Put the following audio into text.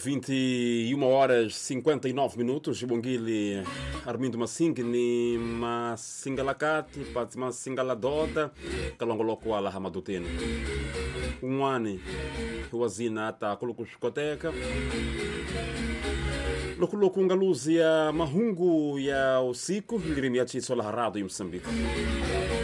21 horas 59 minutos. Bongili Armindo Masingi ni masingalakati pati masingaladota kalongoloko ala hamaduteni umwani wazina ata kulukushkoteka lokuloku ngaluzi ya mahungu ya usiku lirimiachi sola harado em Moçambique.